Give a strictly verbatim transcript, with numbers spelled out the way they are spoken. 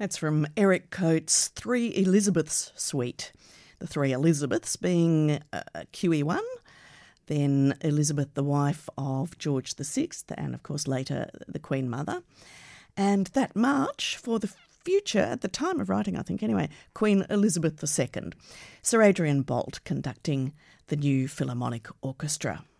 That's from Eric Coates' Three Elizabeths Suite. The three Elizabeths being uh, Q E one, then Elizabeth, the wife of George the Sixth, and of course later the Queen Mother. And that march for the future, at the time of writing, I think anyway, Queen Elizabeth the Second. Sir Adrian Boult conducting the new Philharmonic Orchestra.